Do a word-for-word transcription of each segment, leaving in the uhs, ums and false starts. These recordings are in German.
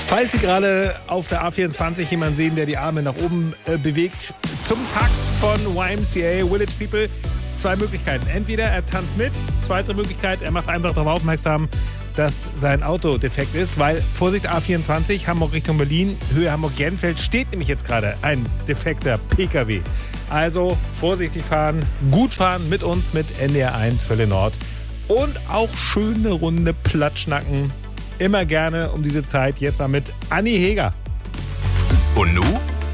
Falls Sie gerade auf der A vierundzwanzig jemanden sehen, der die Arme nach oben äh, bewegt, zum Takt von Y M C A, Village People, zwei Möglichkeiten. Entweder er tanzt mit, zweite Möglichkeit, er macht einfach darauf aufmerksam, dass sein Auto defekt ist, weil, Vorsicht, A vierundzwanzig, Hamburg Richtung Berlin, Höhe Hamburg-Genfeld, steht nämlich jetzt gerade ein defekter P K W. Also vorsichtig fahren, gut fahren mit uns, mit N D R eins Welle Nord und auch schöne Runde Platschnacken. Immer gerne um diese Zeit. Jetzt mal mit Anni Heger. Und nu?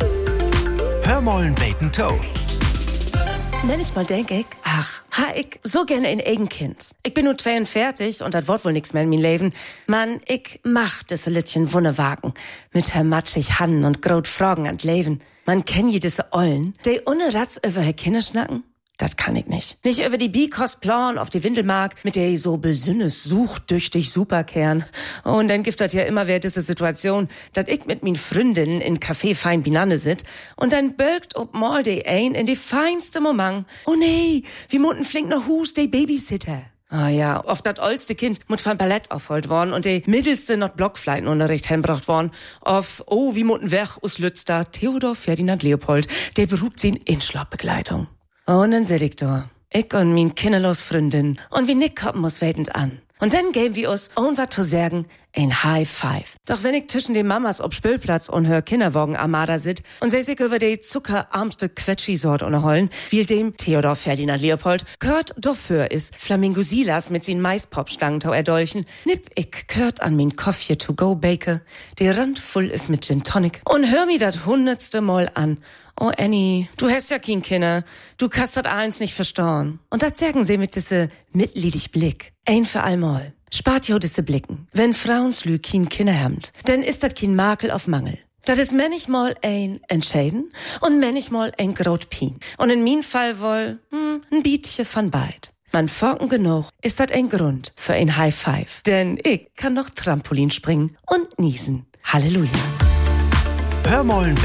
Hör mollen Bacon Toe. Wenn ich mal denk ich, ach, ha ich so gerne ein Eigenkind. Ich bin nur zweiundvierzig und das Wort wohl nix mehr in mein Leben. Mann, ich mach das Littchen Wunnewagen. Mit her matschig Hannen und grot Fragen an Leben. Man kenn je diese Ollen, die ohne Ratz über her Kinder schnacken. Das kann ich nicht. Nicht über die Bikostplan auf die Windelmark, mit der ich so besünnes suchtüchtig Superkern. Und dann gibt das ja immer wieder diese Situation, dass ich mit min Freundinnen in Café fein Binanne sit und dann bölkt ob mal de ein in die feinste Moment. Oh nee, wie mutten flink noch Hus, de Babysitter. Ah ja, oft dat oldste Kind mut von Ballett aufholt worden und de mittelste not Blockfleitenunterricht hembracht worden. Auf, oh, wie mutten weg us Lützter, Theodor Ferdinand Leopold, de beruht sie in Inschlappbegleitung. Und dann seh ich da, ich und min kinderlos Freundin, und wie Nick kommen muss wetend an. Und dann geben wir uns, ohne was zu sagen, ein High Five. Doch wenn ich zwischen den Mamas ob Spülplatz und hör Kinderwagen Armada sit und seh sich über die zuckerarmste Quetschi-Sort unterhollen, wie dem Theodor Ferdinand Leopold, Kurt dafür ist Flamingo Silas mit sin Maispop-Stangentau erdolchen, nipp ich Kurt an min Koffje to go bake, der Rand voll ist mit Gin Tonic und hör mi dat hundertste Mal an. Oh Annie, du hast ja kein Kinder, du kannst dat eins nicht verstauen. Und dat sagen sie mit diese mitleidig Blick. Ein für allmal. Spart jo diese Blicken, wenn Frauenslü kein Kinder habt, denn ist dat kein Makel auf Mangel. Dat is manchmal ein Entscheiden und manchmal ein Grot Pien. Und in min Fall wohl, hm, ein Bietje von beid. Man forken genug, ist dat ein Grund für ein High Five. Denn ich kann noch Trampolin springen und niesen. Halleluja. Hör mollen